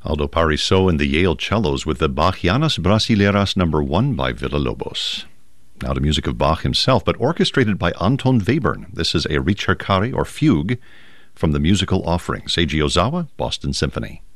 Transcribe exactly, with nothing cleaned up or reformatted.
Aldo Pariso and the Yale Cellos with the Bachianas Brasileiras number one by Villa-Lobos. Now to music of Bach himself, but orchestrated by Anton Webern. This is a ricercare or fugue from the musical Offerings, Seiji Ozawa, Boston Symphony.